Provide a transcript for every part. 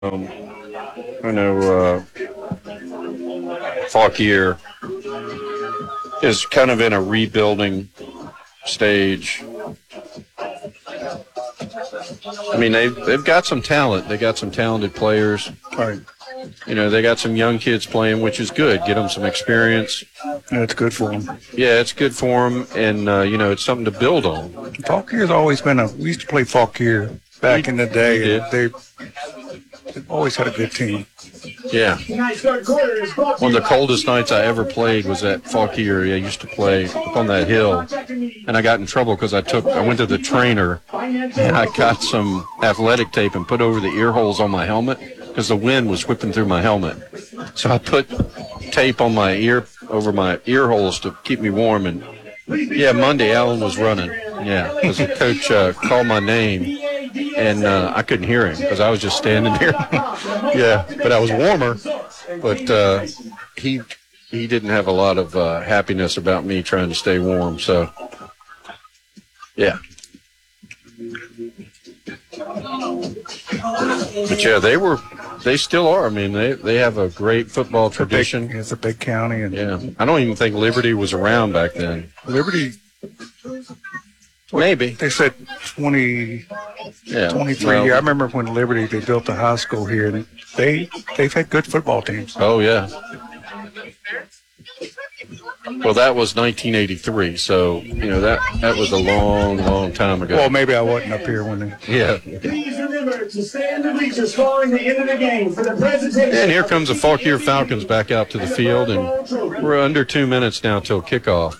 I know Fauquier is kind of in a rebuilding stage. I mean, they've got some talent. They got some talented players. Right. You know, they got some young kids playing, which is good. Get them some experience. Yeah, it's good for them. Yeah, it's good for them, and you know, it's something to build on. Fauquier's always been we used to play Fauquier back in the day, and they've always had a good team. Yeah. One of the coldest nights I ever played was at Fauquier. I used to play up on that hill, and I got in trouble because I went to the trainer, and I got some athletic tape and put over the ear holes on my helmet because the wind was whipping through my helmet. So I put tape on my over my ear holes to keep me warm. And yeah, Monday Allen was running. Yeah, because the coach called my name, and I couldn't hear him because I was just standing there. Yeah, but I was warmer. But he didn't have a lot of happiness about me trying to stay warm. So yeah. But yeah, they still are. I mean, they have a great football tradition. It's a big county. And yeah, I don't even think Liberty was around back then. Liberty, maybe. They said 23 years. I remember when Liberty, they built a high school here, and they've had good football teams. Oh, yeah. Well, that was 1983, so, you know, that was a long, long time ago. Well, maybe I wasn't up here when they... Yeah. Please remember to stay in the bleachers following the end of the game for the presentation. And here comes the Fauquier Falcons back out to the field, and we're under 2 minutes now till kickoff.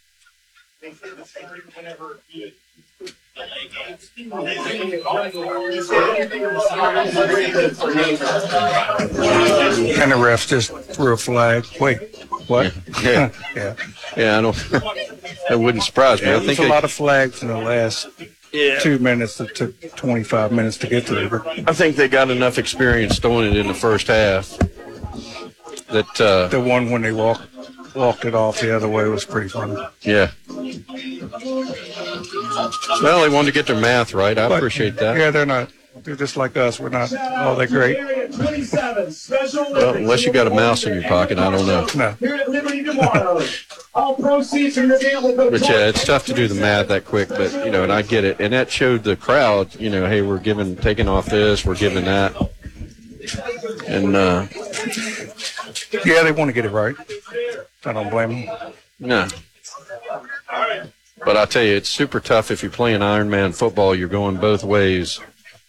And the refs just threw a flag. Wait, what? Yeah. Yeah. Yeah, I don't. That wouldn't surprise me. Yeah, I think a lot of flags in the last 2 minutes that took 25 minutes to get to there. I think they got enough experience throwing it in the first half. That the one when they walked it off the other way was pretty funny. Yeah. Well, they wanted to get their math right. I appreciate that. Yeah, they're just like us. We're not all that great. Well, unless you got a mouse in your pocket, I don't know. No. But yeah, it's tough to do the math that quick, but, you know, and I get it. And that showed the crowd, you know, hey, we're taking off this, we're giving that. And, yeah, they want to get it right. I don't blame them. No. But I tell you, it's super tough if you're playing Ironman football. You're going both ways.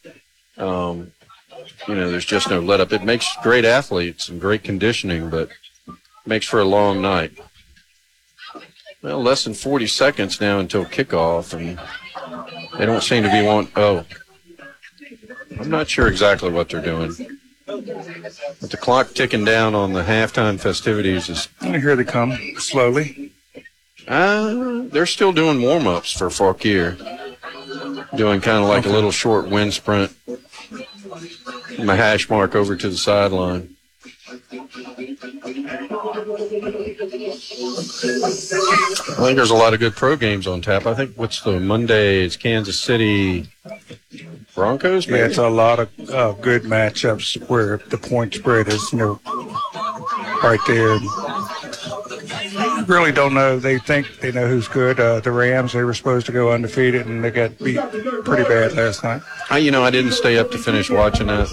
You know, there's just no let up. It makes great athletes and great conditioning, but makes for a long night. Well, less than 40 seconds now until kickoff, and they don't seem to be I'm not sure exactly what they're doing. But the clock ticking down on the halftime festivities is... Here they come, slowly. They're still doing warm-ups for Fauquier. Doing kind of like a little short wind sprint. My hash mark over to the sideline. I think there's a lot of good pro games on tap. I think what's the Monday? It's Kansas City Broncos, maybe? Yeah, it's a lot of good matchups where the point spread is, you know, right there. Really don't know. They think they know who's good. The Rams, they were supposed to go undefeated, and they got beat pretty bad last night. I didn't stay up to finish watching that.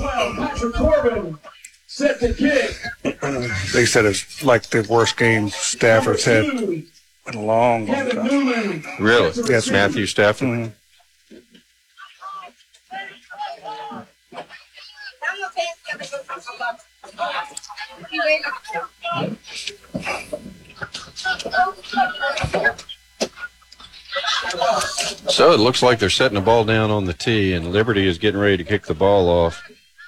They said it's like the worst game Stafford's had in a long, long time. Really? Yes, Matthew Stafford? Mm-hmm. So it looks like they're setting the ball down on the tee, and Liberty is getting ready to kick the ball off.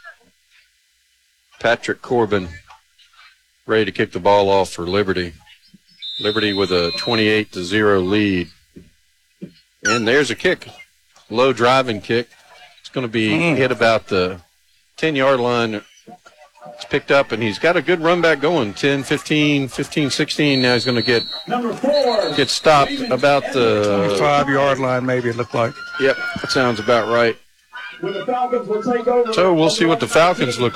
Patrick Corbin ready to kick the ball off for Liberty. Liberty with a 28-0 lead. And there's a kick. Low driving kick. It's going to be hit about the 10-yard line. It's picked up, and he's got a good run back going. 10, 15, 15, 16. Now he's going to get stopped about the 5-yard line, maybe it looked like. Yep, that sounds about right. when the Falcons will take over. So we'll see what the Falcons look